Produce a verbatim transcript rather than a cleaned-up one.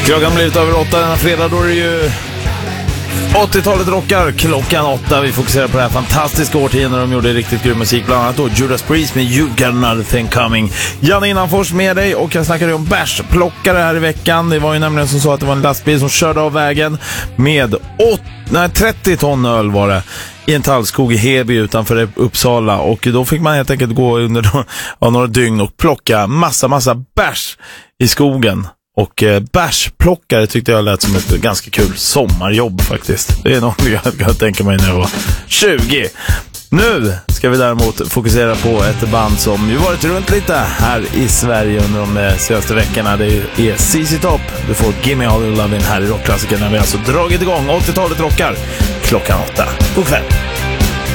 Klockan blir över åtta denna fredag, då är det ju åttiotalet rockar klockan åtta. Vi fokuserar på det här fantastiska årtiondet när de gjorde riktigt grym musik. Bland annat då Judas Priest med You Got Another Thing Coming. Janne Innanfors med dig, och jag snackade om bärsplockare här i veckan. Det var ju nämligen som så att det var en lastbil som körde av vägen med åt, nej, trettio ton öl var det i en tallskog i Heby utanför Uppsala, och då fick man helt enkelt gå under ja, några dygn och plocka massa massa bärs i skogen. Och eh, bärsplockare tyckte jag lät som ett ganska kul sommarjobb faktiskt. Det är något jag kan tänka mig när jag var tjugo. Nu ska vi däremot fokusera på ett band som ju varit runt lite här i Sverige under de senaste veckorna. Det är C C Top. Du får Gimme All Your Lovin' här i Rockklassiker när vi alltså dragit igång åttiotalet rockar klockan åtta. God kväll!